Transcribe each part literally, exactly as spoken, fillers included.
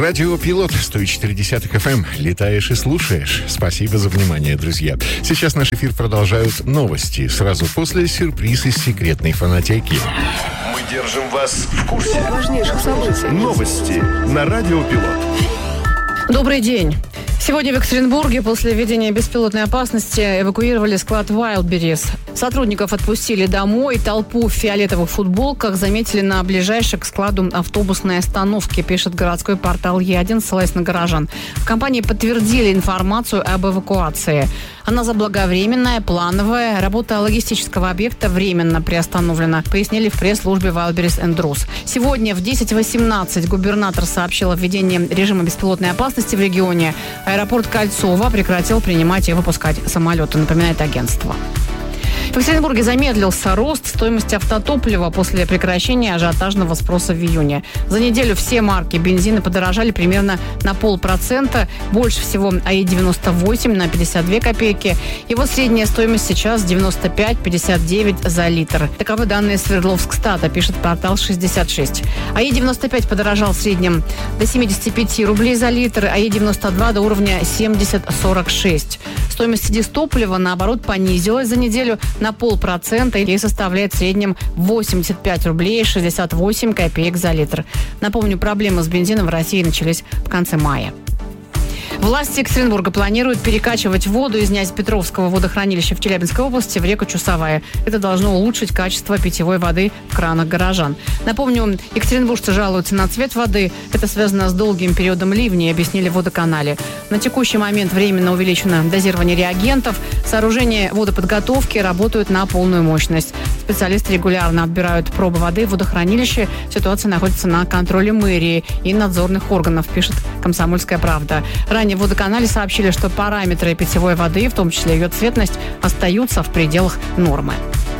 Радио Пилот, сто четыре десятых эф эм. Летаешь и слушаешь. Спасибо за внимание, друзья. Сейчас наш эфир продолжают новости. Сразу после сюрприз из секретной фонотеки. Мы держим вас в курсе важнейших событий. Новости на Радио Пилот. Добрый день. Сегодня в Екатеринбурге после введения беспилотной опасности эвакуировали склад Wildberries. Сотрудников отпустили домой. Толпу в фиолетовых футболках заметили на ближайшей к складу автобусной остановке, пишет городской портал Е один, ссылаясь на горожан. В компании подтвердили информацию об эвакуации. Она заблаговременная, плановая. Работа логистического объекта временно приостановлена, пояснили в пресс-службе Wildberries энд Рус. Сегодня в десять восемнадцать губернатор сообщил о введении режима беспилотной опасности в регионе. Аэропорт Кольцово прекратил принимать и выпускать самолеты, напоминает агентство. В Екатеринбурге замедлился рост стоимости автотоплива после прекращения ажиотажного спроса в июне. За неделю все марки бензина подорожали примерно на полпроцента. Больше всего АИ девяносто восемь на пятьдесят две копейки. Его средняя стоимость сейчас девяносто пять пятьдесят девять за литр. Таковы данные Свердловскстата, пишет портал шестьдесят шесть. АИ девяносто пять подорожал в среднем до семьдесят пять рублей за литр, АИ девяносто два до уровня семьдесят сорок шесть. Стоимость дизтоплива, наоборот, понизилась за неделю на полпроцента и составляет в среднем восемьдесят пять рублей шестьдесят восемь копеек за литр. Напомню, проблемы с бензином в России начались в конце мая. Власти Екатеринбурга планируют перекачивать воду из Князь-Петровского водохранилища в Челябинской области в реку Чусовая. Это должно улучшить качество питьевой воды в кранах горожан. Напомню, екатеринбуржцы жалуются на цвет воды. Это связано с долгим периодом ливней, объяснили в водоканале. На текущий момент временно увеличено дозирование реагентов. Сооружения водоподготовки работают на полную мощность. Специалисты регулярно отбирают пробы воды в водохранилище. Ситуация находится на контроле мэрии и надзорных органов, пишет «Комсомольская правда». Ранее в водоканале сообщили, что параметры питьевой воды, в том числе ее цветность, остаются в пределах нормы.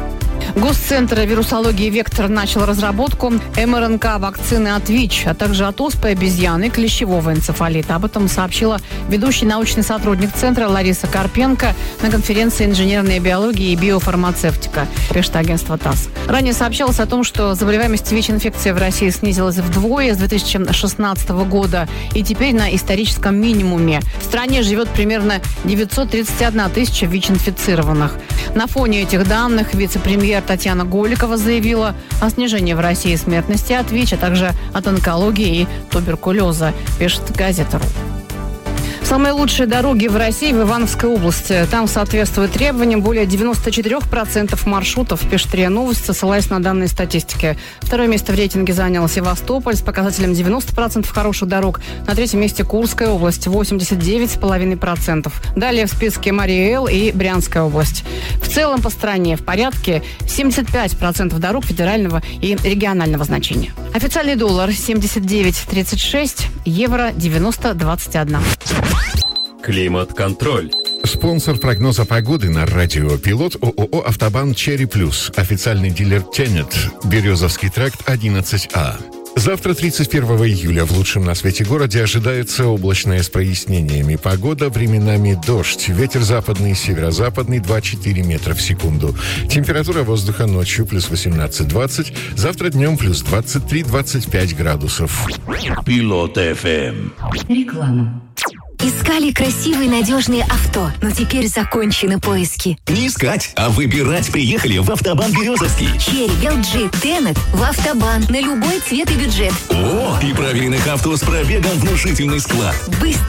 Госцентр вирусологии «Вектор» начал разработку эм эр эн ка-вакцины от ВИЧ, а также от оспы обезьяны и клещевого энцефалита. Об этом сообщила ведущий научный сотрудник Центра Лариса Карпенко на конференции «Инженерная биология и биофармацевтика», пишет агентство ТАСС. Ранее сообщалось о том, что заболеваемость ВИЧ-инфекции в России снизилась вдвое с две тысячи шестнадцатого года и теперь на историческом минимуме. В стране живет примерно девятьсот тридцать одна тысяча ВИЧ-инфицированных. На фоне этих данных вице-премьер Татьяна Голикова заявила о снижении в России смертности от ВИЧ, а также от онкологии и туберкулеза, пишет газета «Ру». Самые лучшие дороги в России в Ивановской области. Там соответствует требованиям более девяносто четыре процента маршрутов, пишет РИА Новости, ссылаясь на данные статистики. Второе место в рейтинге занял Севастополь с показателем девяносто процентов хороших дорог. На третьем месте Курская область, восемьдесят девять целых пять десятых процента. Далее в списке Марий-Эл и Брянская область. В целом по стране в порядке семьдесят пять процентов дорог федерального и регионального значения. Официальный доллар семьдесят девять тридцать шесть, евро девяносто двадцать один. Климат-контроль. Спонсор прогноза погоды на Радио Пилот ООО «Автобан Черри Плюс». Официальный дилер Тенет. Березовский тракт одиннадцать А. Завтра, тридцать первого июля, в лучшем на свете городе ожидается облачная с прояснениями погода, временами дождь, ветер западный, северо-западный два-четыре метра в секунду. Температура воздуха ночью плюс восемнадцать-двадцать, завтра днем плюс двадцать три двадцать пять градусов. Пилот эф эм. Реклама. Искали красивые, надежные авто, но теперь закончены поиски. Не искать, а выбирать приехали в Автобан Березовский. Черри, эл джи, Тенет в Автобан на любой цвет и бюджет. О, и проверенных авто с пробегом внушительный склад. Быстрый